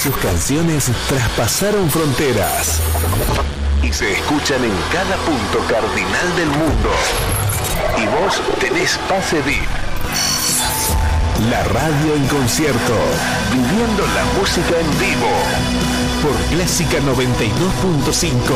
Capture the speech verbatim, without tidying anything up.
Sus canciones traspasaron fronteras y se escuchan en cada punto cardinal del mundo. Y vos tenés pase V I P. La radio en concierto, viviendo la música en vivo, por Clásica noventa y dos punto cinco.